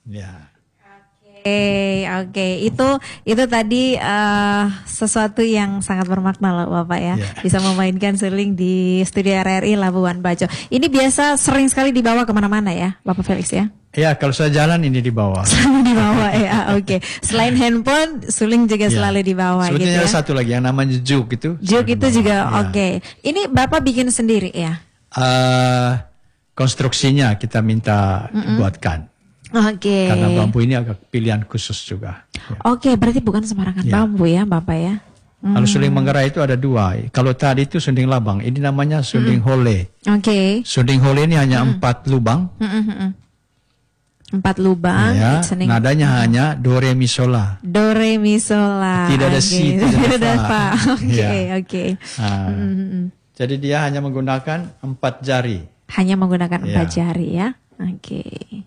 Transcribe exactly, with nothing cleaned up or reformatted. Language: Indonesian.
Ya. Oke, oke. Itu itu tadi uh, sesuatu yang sangat bermakna loh Bapak ya. Yeah. Bisa memainkan suling di studio R R I Labuan Bajo. Ini biasa sering sekali dibawa kemana-mana ya, Bapak Felix ya? Ya, kalau saya jalan ini dibawa. Selalu dibawa ya, oke. Okay. Selain handphone, suling juga yeah. selalu dibawa gitu ya. Sebetulnya satu lagi yang namanya juk itu. Juk itu juga, ya. Oke. Okay. Ini Bapak bikin sendiri ya? Uh, konstruksinya kita minta mm-mm. buatkan. Oke. Okay. Karena bambu ini agak pilihan khusus juga. Ya. Oke, okay, berarti bukan sembarangan ya. bambu ya, Bapak ya. Hmm. Kalau suling Manggarai itu ada dua. Kalau tadi itu sunding labang, ini namanya sunding hmm. hole. Oke. Okay. Sunding hole ini hanya hmm. empat lubang. Hmm, hmm, hmm. Empat lubang. Ya, nadanya hmm. hanya do re mi sola. Do re mi sola. Tidak ada si, okay. tidak ada fa. Oke, ya. oke. Nah, hmm. Jadi dia hanya menggunakan empat jari. Hanya menggunakan empat ya. jari ya. Oke. Okay.